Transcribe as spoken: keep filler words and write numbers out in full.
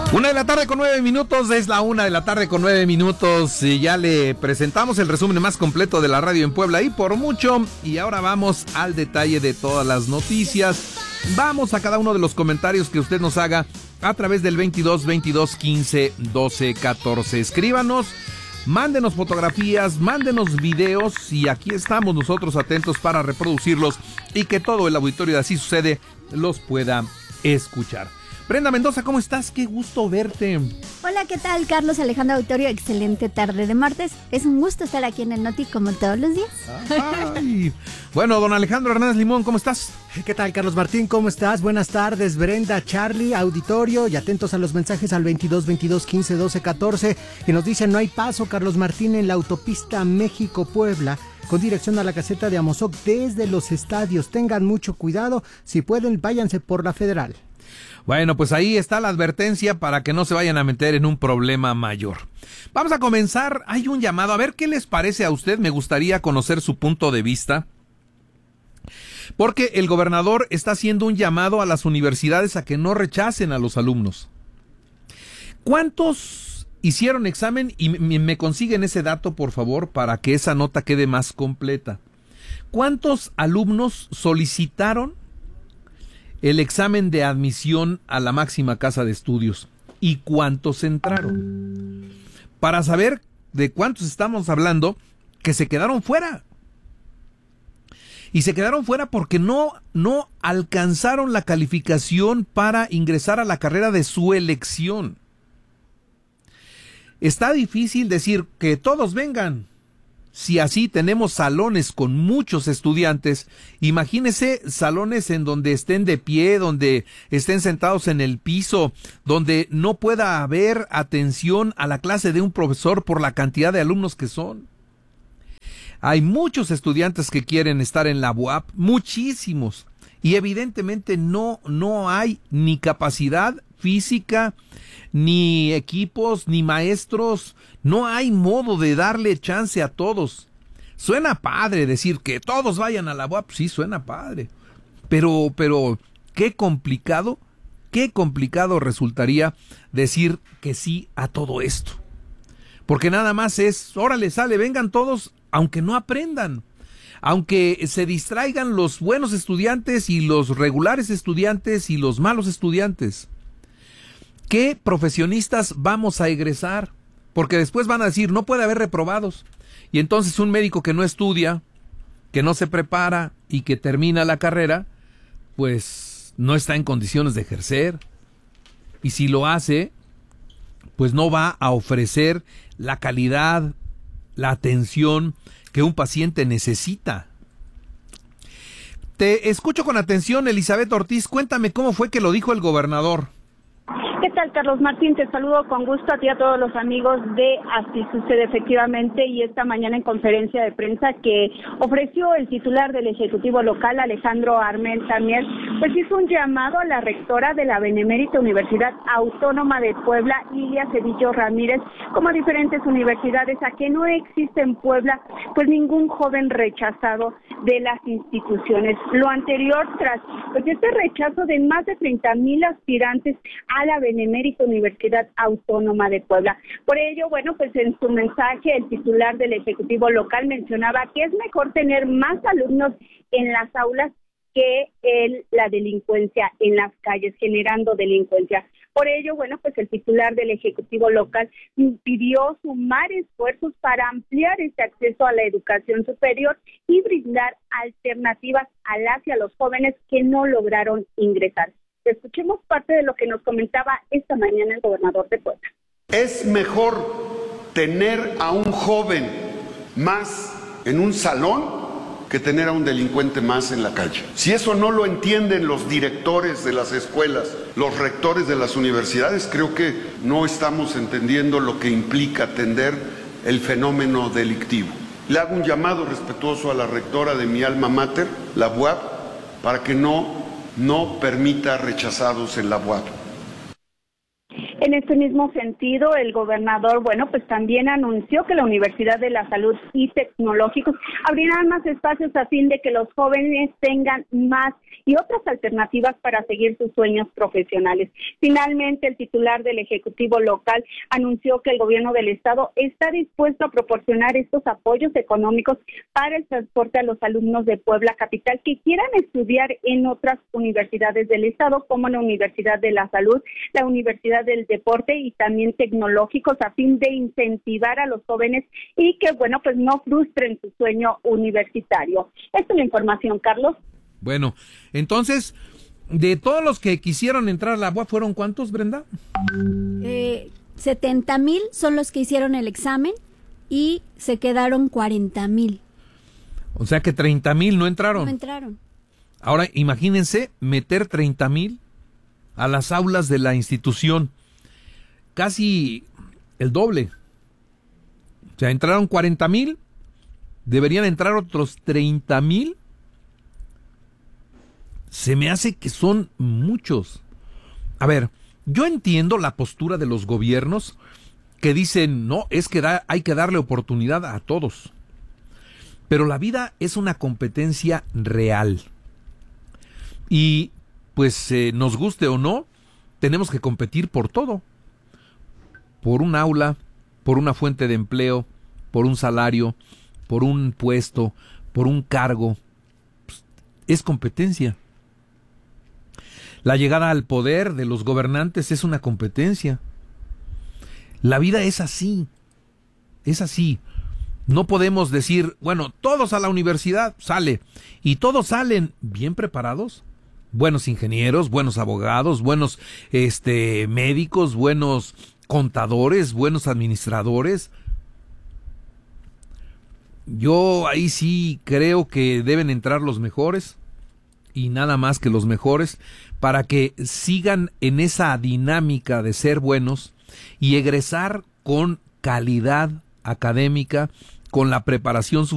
Una de la tarde con nueve minutos, es la una de la tarde con nueve minutos y ya le presentamos el resumen más completo de la radio en Puebla y por mucho. Y ahora vamos al detalle de todas las noticias. Vamos a cada uno de los comentarios que usted nos haga a través del veintidós, veintidós, quince, doce, catorce. Escríbanos, mándenos fotografías, mándenos videos y aquí estamos nosotros atentos para reproducirlos y que todo el auditorio de Así Sucede los pueda escuchar. Brenda Mendoza, ¿cómo estás? Qué gusto verte. Hola, ¿qué tal, Carlos Alejandro Auditorio? Excelente tarde de martes. Es un gusto estar aquí en el Noti como todos los días. Ay. Bueno, don Alejandro Hernández Limón, ¿cómo estás? ¿Qué tal, Carlos Martín? ¿Cómo estás? Buenas tardes, Brenda, Charlie, auditorio, y atentos a los mensajes al veintidós, veintidós, quince, doce, catorce, que nos dicen: no hay paso, Carlos Martín, en la autopista México-Puebla, con dirección a la caseta de Amozoc desde los estadios. Tengan mucho cuidado, si pueden, váyanse por la Federal. Bueno, pues ahí está la advertencia para que no se vayan a meter en un problema mayor. Vamos a comenzar. Hay un llamado. A ver qué les parece a usted. Me gustaría conocer su punto de vista. Porque el gobernador está haciendo un llamado a las universidades a que no rechacen a los alumnos. ¿Cuántos hicieron examen? Y me, me consiguen ese dato, por favor, para que esa nota quede más completa. ¿Cuántos alumnos solicitaron el examen de admisión a la máxima casa de estudios y cuántos entraron? Para saber de cuántos estamos hablando que se quedaron fuera. Y se quedaron fuera porque no, no alcanzaron la calificación para ingresar a la carrera de su elección. Está difícil decir que todos vengan. Si así tenemos salones con muchos estudiantes, imagínese salones en donde estén de pie, donde estén sentados en el piso, donde no pueda haber atención a la clase de un profesor por la cantidad de alumnos que son. Hay muchos estudiantes que quieren estar en la U A P, muchísimos, y evidentemente no, no hay ni capacidad física, ni equipos, ni maestros. No hay modo de darle chance a todos. Suena padre decir que todos vayan a la U A P, sí suena padre, pero, pero qué complicado, qué complicado resultaría decir que sí a todo esto, porque nada más es, órale, sale, vengan todos, aunque no aprendan, aunque se distraigan los buenos estudiantes y los regulares estudiantes y los malos estudiantes. ¿Qué profesionistas vamos a egresar? Porque después van a decir, no puede haber reprobados. Y entonces un médico que no estudia, que no se prepara y que termina la carrera, pues no está en condiciones de ejercer. Y si lo hace, pues no va a ofrecer la calidad, la atención que un paciente necesita. Te escucho con atención, Elizabeth Ortiz. Cuéntame cómo fue que lo dijo el gobernador. ¿Qué tal, Carlos Martín? Te saludo con gusto a ti y a todos los amigos de Así Sucede, efectivamente, y esta mañana en conferencia de prensa que ofreció el titular del Ejecutivo Local, Alejandro Armenta Mier, pues hizo un llamado a la rectora de la Benemérita Universidad Autónoma de Puebla, Lilia Cedillo Ramírez, como a diferentes universidades, a que no existe en Puebla pues ningún joven rechazado de las instituciones. Lo anterior tras pues este rechazo de más de treinta mil aspirantes a la Benemérita Universidad Autónoma de Puebla. Por ello, bueno, pues en su mensaje el titular del Ejecutivo Local mencionaba que es mejor tener más alumnos en las aulas que el, la delincuencia en las calles, generando delincuencia. Por ello, bueno, pues el titular del Ejecutivo Local pidió sumar esfuerzos para ampliar este acceso a la educación superior y brindar alternativas a las y a los jóvenes que no lograron ingresar. Escuchemos parte de lo que nos comentaba esta mañana el gobernador de Puebla. Es mejor tener a un joven más en un salón que tener a un delincuente más en la calle. Si eso no lo entienden los directores de las escuelas, los rectores de las universidades, creo que no estamos entendiendo lo que implica atender el fenómeno delictivo. Le hago un llamado respetuoso a la rectora de mi alma mater, la U A P, para que no, no permita rechazados en la U A P. En este mismo sentido, el gobernador, bueno, pues también anunció que la Universidad de la Salud y Tecnológicos abrirán más espacios a fin de que los jóvenes tengan más y otras alternativas para seguir sus sueños profesionales. Finalmente, el titular del Ejecutivo local anunció que el gobierno del estado está dispuesto a proporcionar estos apoyos económicos para el transporte a los alumnos de Puebla capital que quieran estudiar en otras universidades del estado, como la Universidad de la Salud, la Universidad del Deporte y también tecnológicos, a fin de incentivar a los jóvenes y que, bueno, pues no frustren su sueño universitario. Esta es la información, Carlos. Bueno, entonces, de todos los que quisieron entrar a la U A, ¿fueron cuántos, Brenda? Eh, setenta mil son los que hicieron el examen y se quedaron cuarenta mil. O sea que treinta mil no entraron. No entraron. Ahora, imagínense meter treinta mil a las aulas de la institución. Casi el doble. O sea, entraron cuarenta mil, deberían entrar otros treinta mil. Se me hace que son muchos. A ver, yo entiendo la postura de los gobiernos que dicen, no, es que da, hay que darle oportunidad a todos. Pero la vida es una competencia real. Y, pues, eh, nos guste o no, tenemos que competir por todo. Por un aula, por una fuente de empleo, por un salario, por un puesto, por un cargo. Pues, es competencia. La llegada al poder de los gobernantes es una competencia. La vida es así, es así. No podemos decir, bueno, todos a la universidad, sale. Y todos salen bien preparados. Buenos ingenieros, buenos abogados, buenos este, médicos, buenos contadores, buenos administradores. Yo ahí sí creo que deben entrar los mejores y nada más que los mejores para que sigan en esa dinámica de ser buenos y egresar con calidad académica, con la preparación suficiente